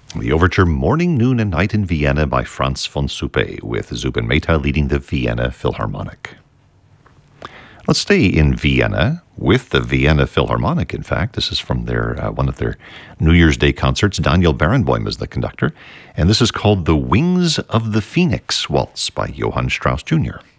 The overture Morning, Noon, and Night in Vienna by Franz von Suppe, with Zubin Mehta leading the Vienna Philharmonic. Let's stay in Vienna with the Vienna Philharmonic, in fact. This is from their one of their New Year's Day concerts. Daniel Barenboim is the conductor, and this is called The Wings of the Phoenix Waltz by Johann Strauss Jr.